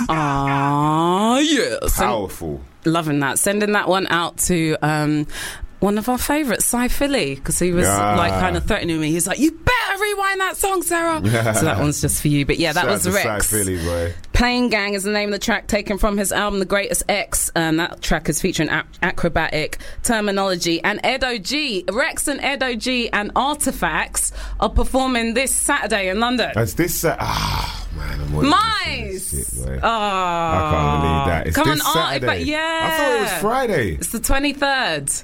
Yes. Powerful. Loving that. Sending that one out to one of our favourites, Cy Philly, because he was like kind of threatening me. He's like, you better rewind that song, Sarah. So that one's just for you. But yeah, that Shout was out to Rex. Cy Philly, boy. Plain Gang is the name of the track, taken from his album The Greatest X. That track is featuring Acrobatic, Terminology, and Ed O.G. Rex and Ed O.G. and Artifacts are performing this Saturday in London. It's this man, I'm waiting Mice! for this shit, boy. Oh, I can't believe that. It's come this on, Saturday. Artifact, yeah. I thought it was Friday. It's the 23rd.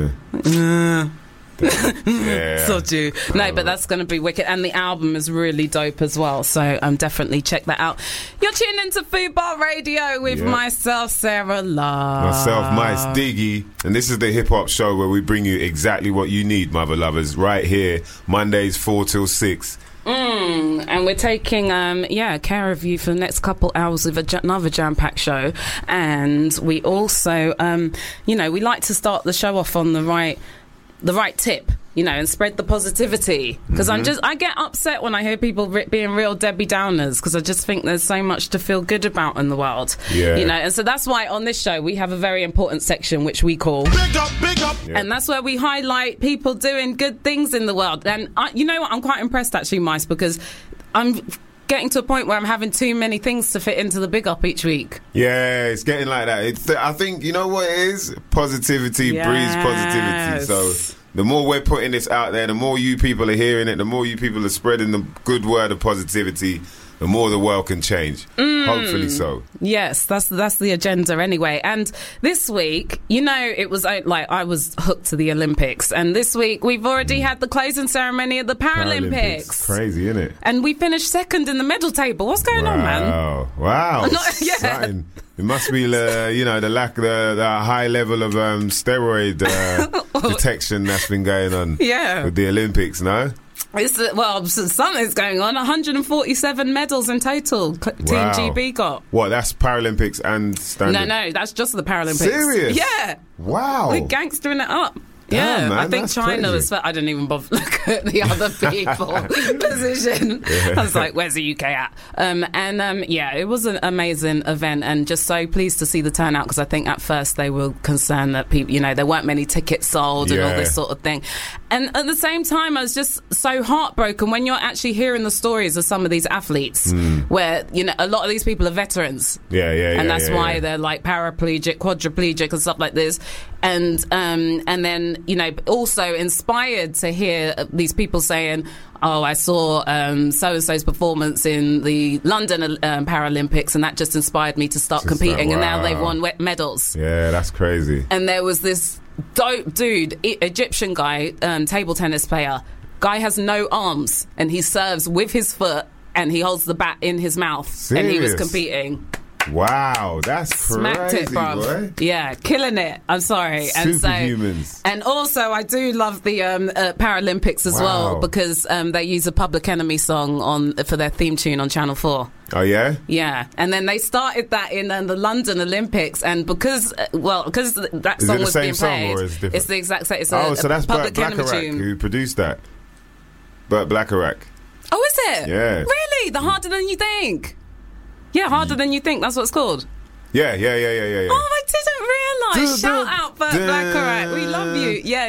Yeah. So do. No, but that's going to be wicked. And the album is really dope as well. So definitely check that out. You're tuned into Food Bar Radio with myself, Sarah Love. Myself, Mice Diggy. And this is the hip hop show where we bring you exactly what you need, mother lovers, right here, Mondays 4 till 6. And we're taking care of you for the next couple hours with another jam-packed show. And we also we like to start the show off on the right tip, and spread the positivity, because I get upset when I hear people being real Debbie Downers, because I just think there's so much to feel good about in the world, and so that's why on this show we have a very important section which we call Big Up, and that's where we highlight people doing good things in the world. And you know what, I'm quite impressed actually, Mice, because I'm getting to a point where I'm having too many things to fit into the Big Up each week. Yeah, it's getting like that. I think, you know what it is? Positivity breeds positivity. So the more we're putting this out there, the more you people are hearing it, the more you people are spreading the good word of positivity, the more the world can change. Hopefully so. Yes, that's the agenda anyway. And this week, it was like I was hooked to the Olympics. And this week, we've already had the closing ceremony of the Paralympics. Crazy, isn't it? And we finished second in the medal table. What's going on, man? Wow. Yeah. It must be the high level of steroid detection that's been going on with the Olympics, no? Something's going on. 147 medals in total. Team GB got. What? That's Paralympics and standard? No, that's just the Paralympics. Serious? Yeah. Wow. We're gangstering it up. Damn, Yeah, man, I think China was. I didn't even bother look at the other people position. I was like, "Where's the UK at?" It was an amazing event, and just so pleased to see the turnout, because I think at first they were concerned that people, there weren't many tickets sold and all this sort of thing. And at the same time, I was just so heartbroken when you're actually hearing the stories of some of these athletes, where a lot of these people are veterans, and that's why they're like paraplegic, quadriplegic, and stuff like this, and then also inspired to hear these people saying, "Oh, I saw so-and-so's performance in the London Paralympics, and that just inspired me to start competing." And now they've won medals. Yeah, that's crazy. And there was this dope dude, Egyptian guy, table tennis player. Guy has no arms, and he serves with his foot, and he holds the bat in his mouth. Serious? And he was competing. Wow, that's Smacked crazy, it, bruv. boy. Yeah, killing it. I'm sorry. Superhumans. And also, I do love the Paralympics as well, because they use a Public Enemy song for their theme tune on Channel 4. Oh, yeah? Yeah. And then they started that in the London Olympics, and because that song was being played, or is it different? It's the exact same. It's so that's Public Enemy Blackarack tune. who produced that. But Blackarack. Oh, is it? Yeah. Really? The Harder Than You Think? Yeah, Harder Than You Think. That's what it's called. Yeah. Oh, I didn't realise. Shout out Burt Blackarack. We love you. Yeah.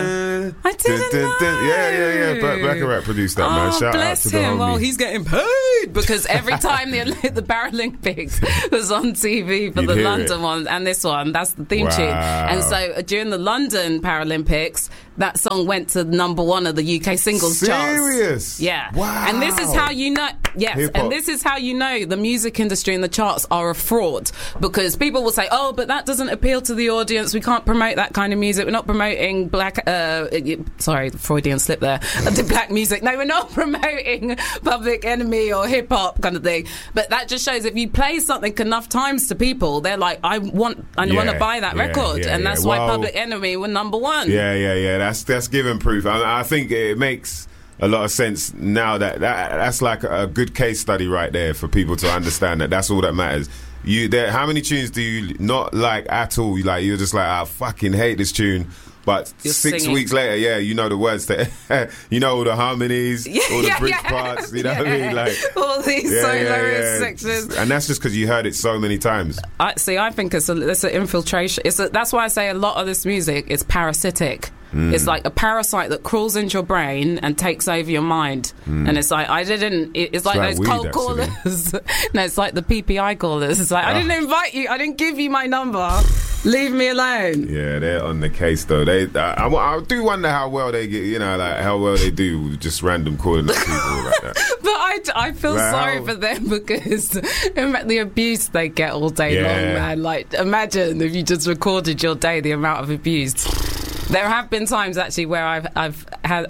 I didn't know. Yeah. Burt Blackarack produced that, man. Shout out to the homie. Well, he's getting paid, because every time the Paralympics was on TV for the London one and this one, that's the theme tune. And so during the London Paralympics, that song went to number 1 of the UK singles charts. Serious? Yeah. Wow. And this is how you know. Yes. Hip-hop. And this is how you know the music industry and the charts are a fraud, because people will say, "Oh, but that doesn't appeal to the audience. We can't promote that kind of music. We're not promoting sorry, Freudian slip there. The black music. No, we're not promoting Public Enemy or hip hop kind of thing." But that just shows if you play something enough times to people, they're like, I want to buy that record, and that's why Public Enemy were number 1. Yeah. That's given proof. I think it makes a lot of sense now that's like a good case study right there for people to understand that that's all that matters. How many tunes do you not like at all? Like, you're just like, I fucking hate this tune, But You're 6 singing. weeks later, yeah, you know the words to, you know all the harmonies, all the bridge parts, you know what I mean? Like all these solo sections. And that's just because you heard it so many times. I think it's an infiltration. That's why I say a lot of this music is parasitic. It's like a parasite that crawls into your brain and takes over your mind. And it's like, it's like those weed, cold actually. callers. No, it's like the PPI callers. It's like, I didn't invite you. I didn't give you my number. Leave me alone. Yeah, they're on the case though. I do wonder how well they get, like how well they do with just random calling up people like that. But I feel sorry for them because the abuse they get all day long, man. Like, imagine if you just recorded your day, the amount of abuse. There have been times actually where I've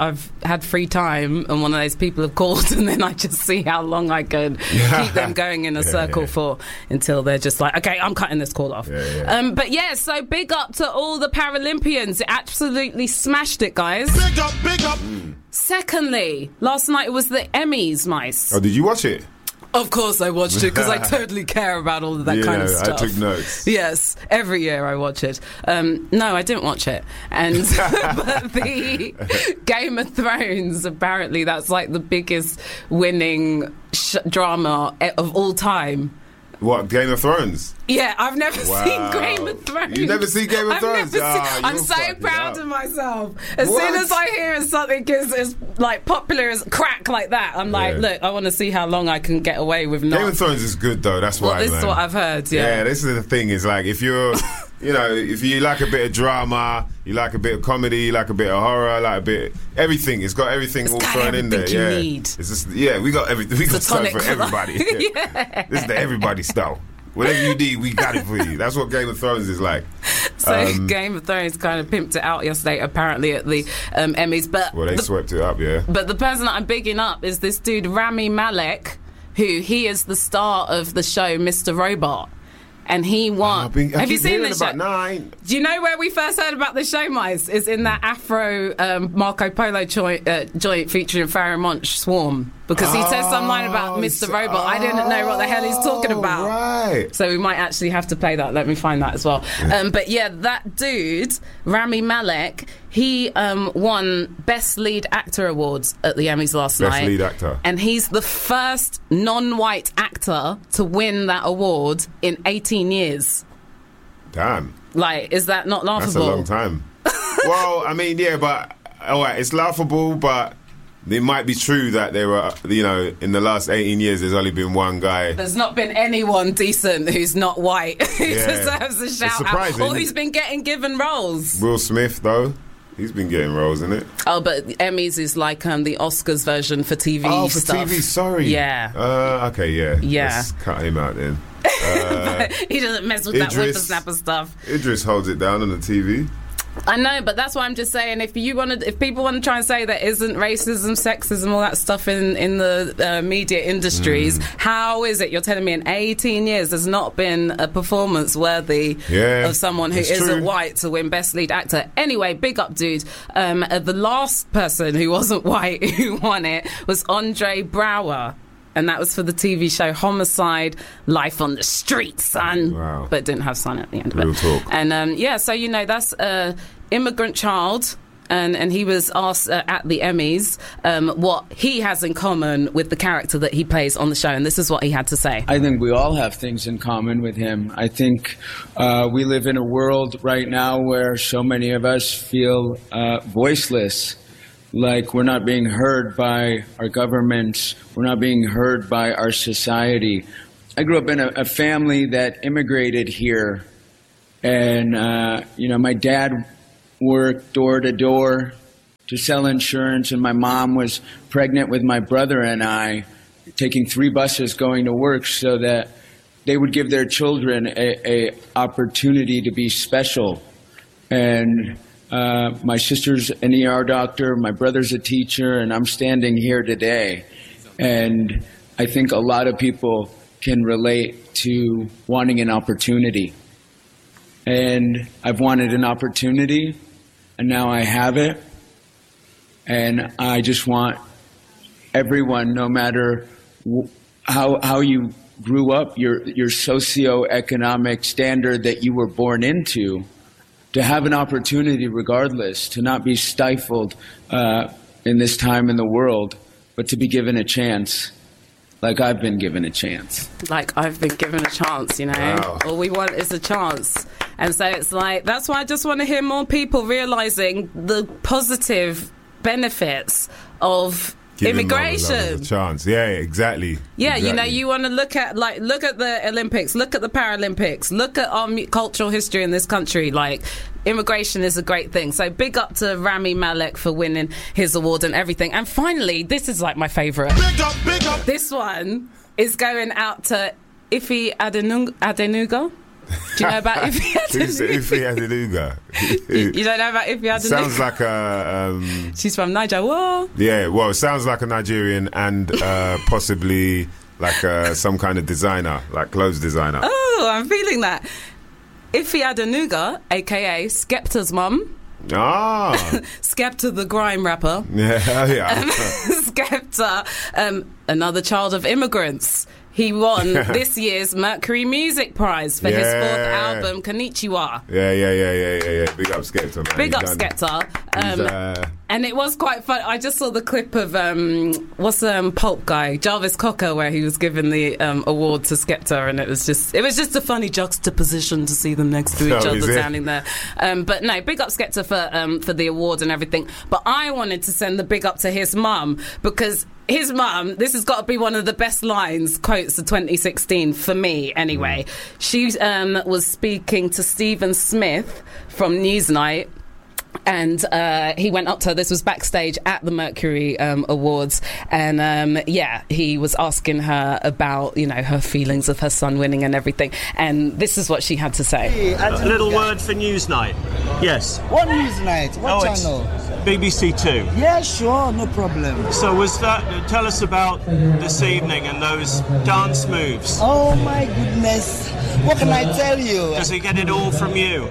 had free time and one of those people have called and then I just see how long I can keep them going in a circle for until they're just like, okay, I'm cutting this call off. But yeah, so big up to all the Paralympians. Absolutely smashed it, guys. Big up, big up. Secondly, last night was the Emmys, Mice. Oh, did you watch it? Of course I watched it because I totally care about all of that kind of stuff. I took notes. Yes, every year I watch it. No, I didn't watch it. And but the Game of Thrones, apparently that's like the biggest winning drama of all time. What, Game of Thrones? Yeah, I've never seen Game of Thrones. You've never seen Game of Thrones? I'm so proud of myself. As soon as I hear something is like popular as crack like that, I'm like, look, I want to see how long I can get away with not. Game of Thrones is good though. That's why. This is what I've heard. Yeah, this is the thing. Is like if you're, if you like a bit of drama, you like a bit of comedy, you like a bit of horror, like a bit everything. It's got everything all thrown in there. You need. It's just we got everything. We got stuff for everybody. This is the everybody style. Whatever you need, we got it for you. That's what Game of Thrones is like. So Game of Thrones kind of pimped it out yesterday, apparently, at the Emmys. But they swept it up, yeah. But the person that I'm bigging up is this dude, Rami Malek, he is the star of the show Mr. Robot. And he won. Have you seen this show? Do you know where we first heard about the show, Mice? Is in that Afro Marco Polo joint featuring Pharoah Monch, Swarm. Because he says some line about Mr. Robot. I didn't know what the hell he's talking about. Right. So we might actually have to play that. Let me find that as well. But yeah, that dude, Rami Malek, he won Best Lead Actor Awards at the Emmys last night. Best Lead Actor. And he's the first non-white actor to win that award in 18 years. Damn. Like, is that not laughable? That's a long time. Well, I mean, yeah, but all right, it's laughable, but it might be true that there were, in the last 18 years, there's only been one guy. There's not been anyone decent who's not white who deserves a shout out, or who's been getting given roles. Will Smith, though. He's been getting roles, isn't it? Oh, but Emmys is like the Oscars version for TV stuff. Oh, for stuff. TV, sorry. Yeah. Okay, yeah. Yeah. Let's cut him out then. He doesn't mess with that whippersnapper stuff. Idris holds it down on the TV. I know, but that's why I'm just saying, if people want to try and say there isn't racism, sexism, all that stuff in the media industries, how is it you're telling me in 18 years there's not been a performance worthy of someone who isn't white to win Best Lead Actor? Anyway, big up, dude. The last person who wasn't white who won it was Andre Braugher. And that was for the TV show Homicide, Life on the Street, son. Wow. But it didn't have son at the end of it. Real talk. And so, that's an immigrant child. And he was asked at the Emmys what he has in common with the character that he plays on the show. And this is what he had to say. I think we all have things in common with him. I think we live in a world right now where so many of us feel voiceless. Like we're not being heard by our governments, we're not being heard by our society. I grew up in a family that immigrated here, and my dad worked door to door to sell insurance, and my mom was pregnant with my brother and I, taking 3 buses going to work so that they would give their children a opportunity to be special. And my sister's an ER doctor, my brother's a teacher, and I'm standing here today. And I think a lot of people can relate to wanting an opportunity. And I've wanted an opportunity, and now I have it. And I just want everyone, no matter how you grew up, your socioeconomic standard that you were born into, to have an opportunity regardless, to not be stifled in this time in the world, but to be given a chance. Like I've been given a chance. Like I've been given a chance, you know. Wow. All we want is a chance. And so it's like, that's why I just want to hear more people realising the positive benefits of immigration. A chance. Yeah, exactly. Yeah, exactly. You know, you want to look at the Olympics, look at the Paralympics, look at our cultural history in this country. Like, immigration is a great thing. So big up to Rami Malek for winning his award and everything. And finally, this is like my favourite. Big up. This one is going out to Ife Adenuga. Do you know about Ife Adenuga? Ife Adenuga. You don't know about Ife Adenuga? Sounds like a... She's from Niger. Whoa. Yeah, well, it sounds like a Nigerian and possibly like some kind of designer, like clothes designer. Oh, I'm feeling that. Ife Adenuga, a.k.a. Skepta's mum. Ah. Skepta the grime rapper. Yeah. Skepta, another child of immigrants. He won this year's Mercury Music Prize for his fourth album, Konnichiwa. Yeah. Big up Skepta, man. Big up Skepta. And it was quite fun. I just saw the clip of what's Pulp guy, Jarvis Cocker, where he was given the award to Skepta, and it was just a funny juxtaposition to see them next to each other standing there. But no, big up Skepta for the award and everything. But I wanted to send the big up to his mum, because his mum, this has got to be one of the best quotes of 2016 for me anyway. She was speaking to Stephen Smith from Newsnight, and he went up to her. This was backstage at the Mercury Awards, and he was asking her about, you know, her feelings of her son winning and everything, and this is what she had to say. A little word for Newsnight. Yes. What Newsnight? What channel? BBC Two. Yeah, sure, no problem. So tell us about this evening and those dance moves. Oh my goodness, what can I tell you? Does he get it all from you?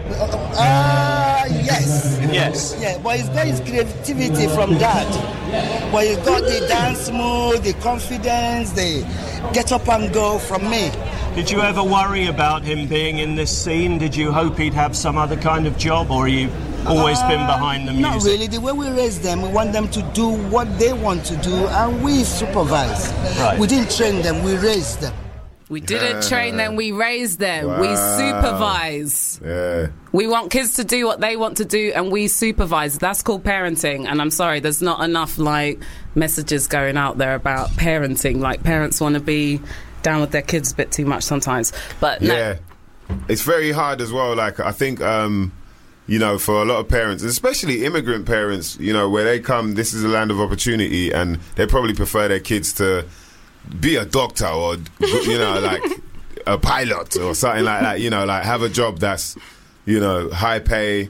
Yes. Yes. Yeah, but he's got his creativity from Dad. But he's got the dance move, the confidence, the get up and go from me. Did you ever worry about him being in this scene? Did you hope he'd have some other kind of job, or are you always been behind the music? Not really. The way we raise them, we want them to do what they want to do, and we supervise. Right. We didn't train them, we raised them. We didn't train them, we raised them. Wow. We supervise. Yeah. We want kids to do what they want to do, and we supervise. That's called parenting. And I'm sorry, there's not enough messages going out there about parenting. Like, parents want to be down with their kids a bit too much sometimes. But no. Yeah. It's very hard as well. Like, I think you know, for a lot of parents, especially immigrant parents, you know, where they come, this is a land of opportunity, and they probably prefer their kids to be a doctor or, you know, like a pilot or something like that, you know, like have a job that's, you know, high pay,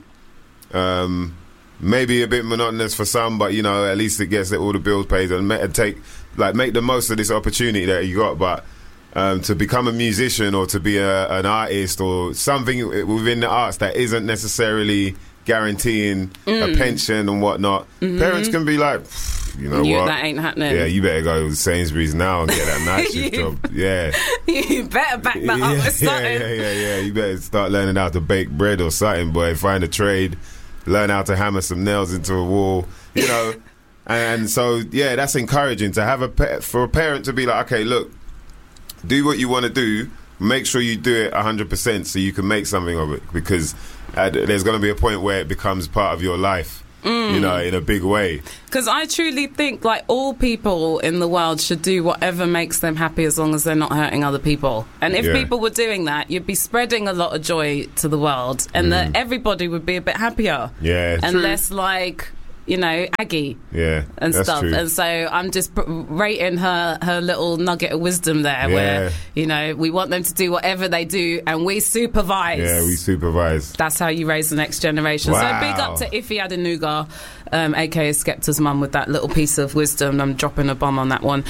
maybe a bit monotonous for some, but, you know, at least it gets all the bills paid, and make the most of this opportunity that you got. But to become a musician or to be an artist or something within the arts that isn't necessarily guaranteeing a pension and whatnot, parents can be like, you know what? That ain't happening. Yeah, you better go to Sainsbury's now and get that night shift job. Yeah. You better back that up with something. Yeah. You better start learning how to bake bread or something, boy. Find a trade, learn how to hammer some nails into a wall, you know. And so, yeah, that's encouraging to have for a parent to be like, okay, look, do what you want to do, make sure you do it 100% so you can make something of it, because there's going to be a point where it becomes part of your life. You know, in a big way. Because I truly think, like, all people in the world should do whatever makes them happy, as long as they're not hurting other people. And if people were doing that, you'd be spreading a lot of joy to the world, and that everybody would be a bit happier. Yeah, and true. less like, you know, aggy. Yeah, and that's stuff. true. And so I'm just rating her little nugget of wisdom there, where, you know, we want them to do whatever they do, and we supervise. Yeah, we supervise. That's how you raise the next generation. Wow. So big up to Ife Adenuga, aka Skepta's mum, with that little piece of wisdom. I'm dropping a bomb on that one.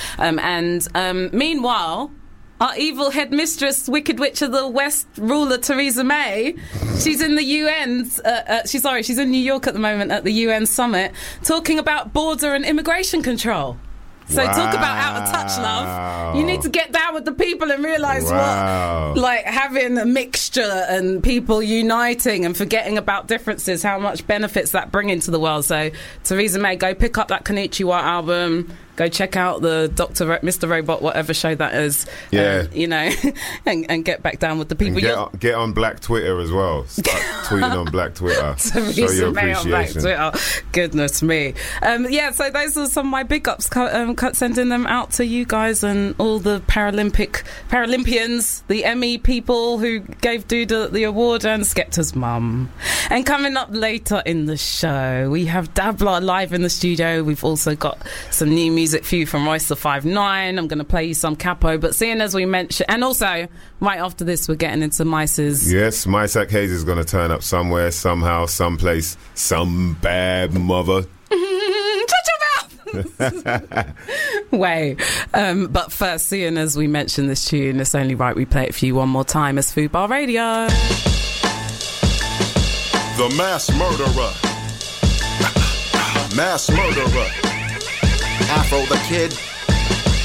Meanwhile, our evil headmistress, Wicked Witch of the West ruler, Theresa May, she's in the UN. She's in New York at the moment at the UN summit, talking about border and immigration control. So talk about out of touch, love. You need to get down with the people and realise what, like, having a mixture and people uniting and forgetting about differences, how much benefits that bring into the world. So Theresa May, go pick up that Konnichiwa album. Go check out the Mr. Robot, whatever show that is. Yeah. You know, and get back down with the people. Get on Black Twitter as well. Start tweeting on Black Twitter. Show your May on Black Twitter. Goodness me. So those are some of my big ups. Sending them out to you guys and all the Paralympians, the Emmy people who gave Duda the award, and Skepta's mum. And coming up later in the show, we have Dabla live in the studio. We've also got some new music for you from Royce the 5'9". I'm going to play you some Capo, but seeing as we mentioned, and also right after this we're getting into Mice's. Yes, Mice Hayes is going to turn up somewhere, somehow, someplace, some bad mother. Shut your mouth. Way. But first, seeing as we mentioned this tune, it's only right we play it for you one more time as Fubar Radio. The mass murderer. Mass murderer. Afro the Kid.